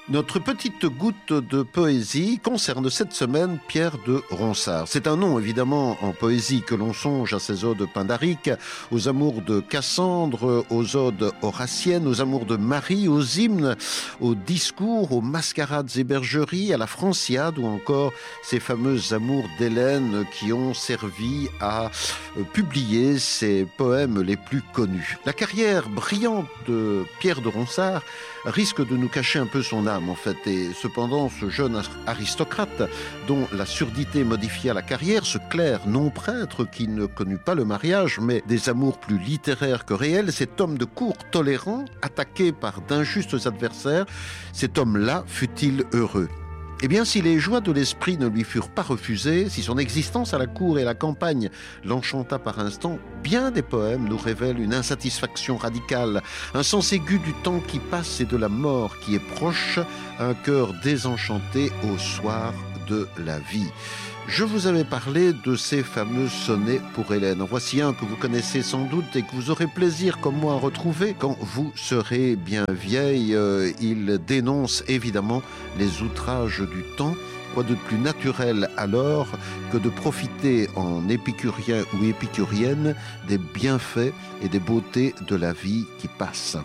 Notre petite goutte de poésie concerne cette semaine Pierre de Ronsard. C'est un nom évidemment en poésie que l'on songe à ses odes pindariques, aux amours de Cassandre, aux odes horaciennes, aux amours de Marie, aux hymnes, aux discours, aux mascarades et bergeries, à la Franciade ou encore ces fameux amours d'Hélène qui ont servi à publier ses poèmes les plus connus. La carrière brillante de Pierre de Ronsard risque de nous cacher un peu son âme en fait, et cependant ce jeune aristocrate dont la surdité modifia la carrière, ce clerc non prêtre qui ne connut pas le mariage mais des amours plus littéraires que réels, cet homme de cour tolérant, attaqué par d'injustes adversaires, cet homme-là fut-il heureux? Eh bien, si les joies de l'esprit ne lui furent pas refusées, si son existence à la cour et la campagne l'enchanta par instants, bien des poèmes nous révèlent une insatisfaction radicale, un sens aigu du temps qui passe et de la mort qui est proche, un cœur désenchanté au soir de la vie. Je vous avais parlé de ces fameux sonnets pour Hélène. En voici un que vous connaissez sans doute et que vous aurez plaisir comme moi à retrouver quand vous serez bien vieille. Il dénonce évidemment les outrages du temps. Quoi de plus naturel alors que de profiter en épicurien ou épicurienne des bienfaits et des beautés de la vie qui passe.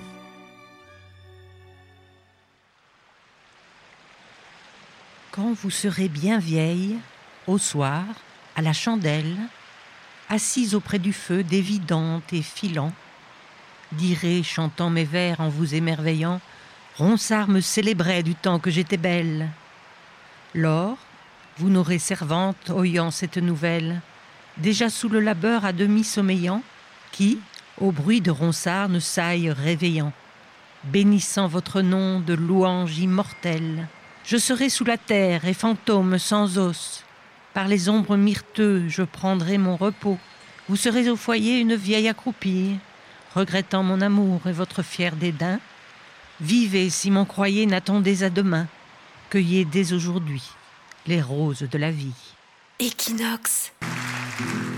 Quand vous serez bien vieille, au soir, à la chandelle, assise auprès du feu, dévidante et filant, direz, chantant mes vers en vous émerveillant, Ronsard me célébrait du temps que j'étais belle. Lors, vous n'aurez servante, oyant cette nouvelle, déjà sous le labeur à demi sommeillant, qui, au bruit de Ronsard, ne s'aille réveillant, bénissant votre nom de louange immortelle. Je serai sous la terre et fantôme sans os. Par les ombres myrteux, je prendrai mon repos. Vous serez au foyer une vieille accroupie, regrettant mon amour et votre fier dédain. Vivez si m'en croyez, n'attendez à demain. Cueillez dès aujourd'hui les roses de la vie. Équinoxe.